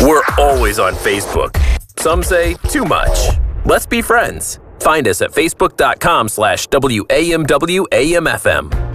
We're always on Facebook. Some say too much. Let's be friends. Find us at facebook.com/WAMWAMFM.